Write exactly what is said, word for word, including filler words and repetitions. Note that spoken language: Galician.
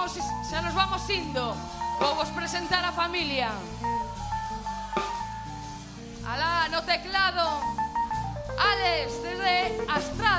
vamos, xa nos vamos indo. Vou vos presentar a familia. Alá, no teclado, Alex, desde Astral.